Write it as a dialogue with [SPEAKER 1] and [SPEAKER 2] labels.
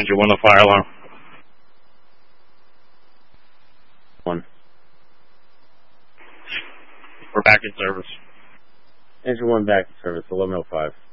[SPEAKER 1] Engine 1, the fire alarm.
[SPEAKER 2] 1.
[SPEAKER 1] We're back in service.
[SPEAKER 2] Engine 1 back in service, 1105.